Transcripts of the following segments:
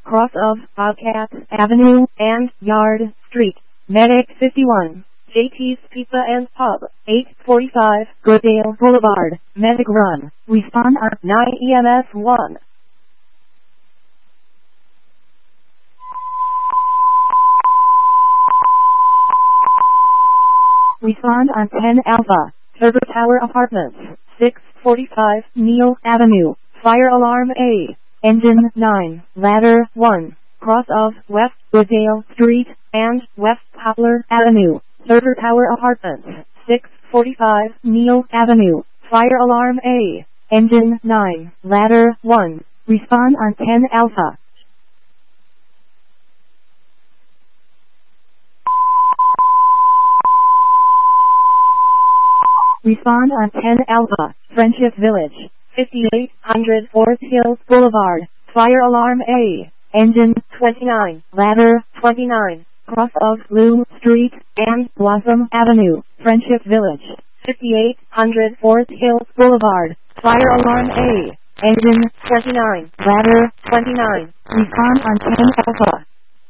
cross of Bobcat Avenue and Yard Street. Medic 51. JT's Pizza and Pub, 845 Goodale Boulevard, Medic Run. Respond on 9 EMS 1. Respond on 10 Alpha, Server Tower Apartments, 645 Neal Avenue, Fire Alarm A, Engine 9, Ladder 1, cross of West Goodale Street and West Poplar Avenue, Server Tower Apartments, 645 Neal Avenue, Fire Alarm A, Engine 9, Ladder 1, respond on 10 Alpha. Respond on 10 Alpha, Friendship Village, 5800 Forest Hills Boulevard, Fire Alarm A, Engine 29, Ladder 29, cross of Loom Street and Blossom Avenue, Friendship Village, 5800 Forest Hills Boulevard, Fire Alarm A, Engine 29, Ladder 29, respond on 10 Alpha.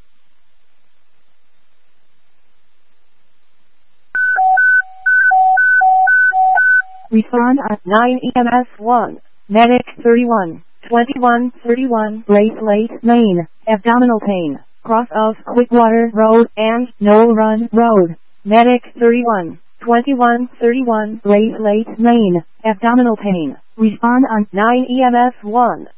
Respond on 9 EMS 1, Medic 31, 2131 Bracelet Lane, abdominal pain, cross of Quickwater Road and Knoll Run Road. Medic 31, 2131 Bracelet Lane, abdominal pain, respond on 9 EMS 1.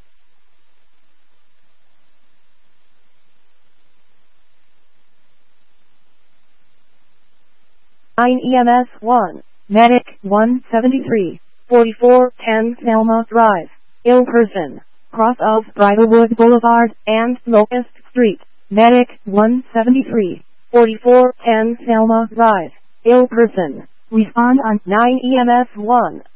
EMS 1. Medic 173, 4410 Selma Drive, ill person, cross of Bridlewood Boulevard and Locust Street. Medic 173, 4410 Selma Drive, ill person, respond on 9 EMS 1.